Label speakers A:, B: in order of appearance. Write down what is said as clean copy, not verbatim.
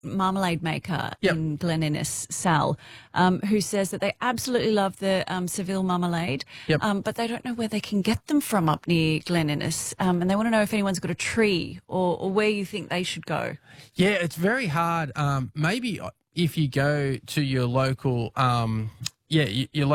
A: marmalade maker
B: Yep.
A: in Glen Innes, Sal, who says that they absolutely love the Seville marmalade,
B: Yep.
A: but they don't know where they can get them from up near Glen Innes, and they want to know if anyone's got a tree or where you think they should go.
B: Yeah, it's very hard. Maybe if you go to your local, your